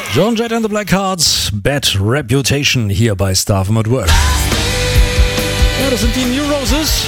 Joan Jett and the Blackhearts, Bad Reputation hier bei Star FM at Work. Ja, das sind die New Roses.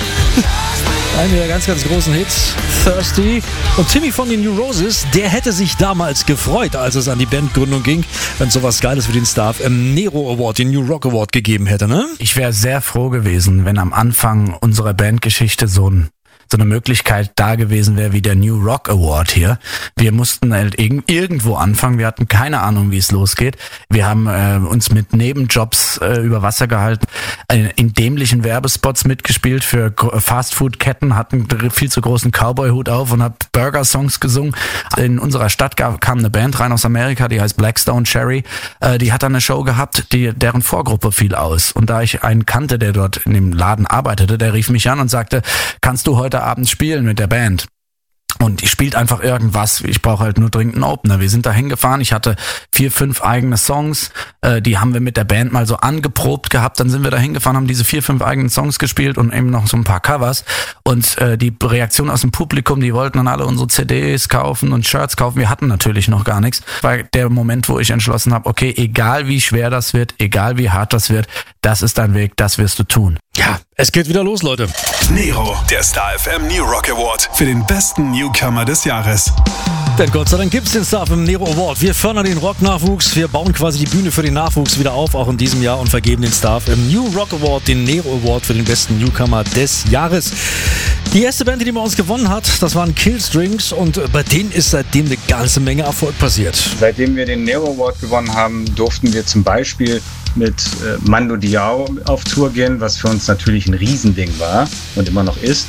Einer der ganz, ganz großen Hits, Thirsty. Und Timmy von den New Roses, der hätte sich damals gefreut, als es an die Bandgründung ging, wenn es sowas Geiles wie den Star FM Nero Award, den New Rock Award gegeben hätte, ne? Ich wäre sehr froh gewesen, wenn am Anfang unserer Bandgeschichte so eine Möglichkeit da gewesen wäre wie der New Rock Award hier. Wir mussten halt irgendwo anfangen. Wir hatten keine Ahnung, wie es losgeht. Wir haben uns mit Nebenjobs über Wasser gehalten, in dämlichen Werbespots mitgespielt für Fastfood-Ketten, hatten viel zu großen Cowboy-Hut auf und hab Burger-Songs gesungen. In unserer Stadt kam eine Band rein aus Amerika, die heißt Blackstone Cherry. Die hat dann eine Show gehabt, deren Vorgruppe fiel aus. Und da ich einen kannte, der dort in dem Laden arbeitete, der rief mich an und sagte, kannst du heute abends spielen mit der Band? Und ich spielt einfach irgendwas. Ich brauche halt nur dringend einen Opener. Wir sind da hingefahren. Ich hatte 4, 5 eigene Songs. Die haben wir mit der Band mal so angeprobt gehabt. Dann sind wir da hingefahren, haben diese 4, 5 eigenen Songs gespielt und eben noch so ein paar Covers. Und die Reaktion aus dem Publikum, die wollten dann alle unsere CDs kaufen und Shirts kaufen. Wir hatten natürlich noch gar nichts. War der Moment, wo ich entschlossen habe, okay, egal wie schwer das wird, egal wie hart das wird, das ist dein Weg, das wirst du tun. Ja, es geht wieder los, Leute. Nero, der Star FM New Rock Award für den besten Newcomer des Jahres. Denn Gott sei Dank gibt's den Star FM Nero Award. Wir fördern den Rock-Nachwuchs, wir bauen quasi die Bühne für den Nachwuchs wieder auf, auch in diesem Jahr, und vergeben den Star FM New Rock Award, den Nero Award für den besten Newcomer des Jahres. Die erste Band, die bei uns gewonnen hat, das waren Killstrings, und bei denen ist seitdem eine ganze Menge Erfolg passiert. Seitdem wir den Nero Award gewonnen haben, durften wir zum Beispiel mit Mando Diao auf Tour gehen, was für uns natürlich ein Riesending war und immer noch ist.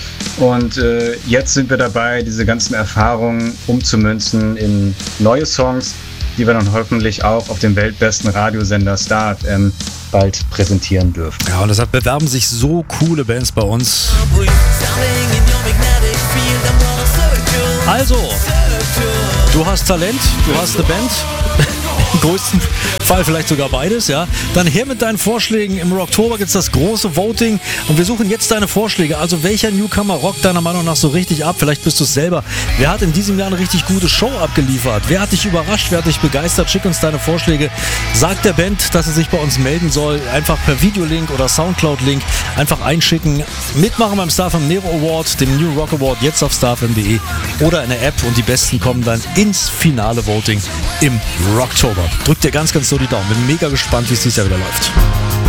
Und jetzt sind wir dabei, diese ganzen Erfahrungen umzumünzen in neue Songs, die wir dann hoffentlich auch auf dem weltbesten Radiosender Star FM bald präsentieren dürfen. Ja, und deshalb bewerben sich so coole Bands bei uns. Also, du hast Talent, du hast eine Band. Im größten Fall vielleicht sogar beides, ja. Dann her mit deinen Vorschlägen. Im Rocktober gibt es das große Voting und wir suchen jetzt deine Vorschläge. Also welcher Newcomer rockt deiner Meinung nach so richtig ab? Vielleicht bist du es selber. Wer hat in diesem Jahr eine richtig gute Show abgeliefert? Wer hat dich überrascht? Wer hat dich begeistert? Schick uns deine Vorschläge. Sag der Band, dass sie sich bei uns melden soll. Einfach per Videolink oder Soundcloud-Link einfach einschicken. Mitmachen beim Star FM Nero Award, dem New Rock Award, jetzt auf starfm.de oder in der App, und die Besten kommen dann ins finale Voting im Rocktober. Drückt dir ganz, ganz so die Daumen. Bin mega gespannt, wie es dieses Jahr wieder läuft.